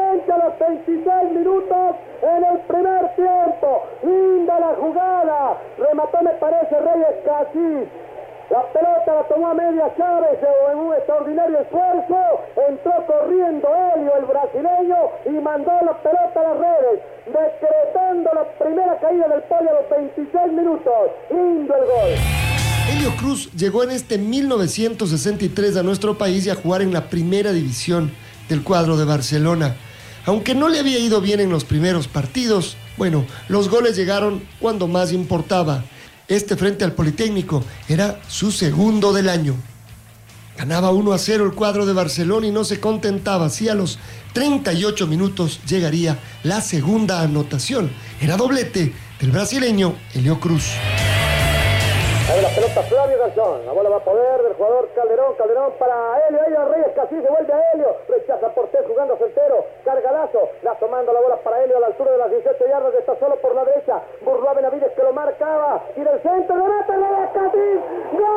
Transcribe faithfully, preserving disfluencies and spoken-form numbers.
veinte a los veintiséis minutos en el primer tiempo. Linda la jugada. Remató, me parece, Reyes Casís. La pelota la tomó a media Chávez en un extraordinario esfuerzo. Entró corriendo Helio, el brasileño, y mandó la pelota a las redes, decretando la primera caída del Poli a los veintiséis minutos. Lindo el gol. Helio Cruz llegó en este mil novecientos sesenta y tres a nuestro país y a jugar en la primera división del cuadro de Barcelona. Aunque no le había ido bien en los primeros partidos, bueno, los goles llegaron cuando más importaba. Este frente al Politécnico era su segundo del año. Ganaba uno a cero el cuadro de Barcelona y no se contentaba. Así a los treinta y ocho minutos llegaría la segunda anotación. Era doblete del brasileño Helio Cruz. Ahí la pelota Flavio Garzón. La bola va a poder del jugador Calderón. Calderón para Helio. Helio Reyes Casís. Se vuelve a Helio. Rechaza Portés jugando entero. Carga Lazo. Lazo manda la bola para Helio a la altura de las dieciocho yardas. Está solo por la derecha. Burlá Benavides que lo marcaba. Y del centro remata Reyes Casís. ¡Gol!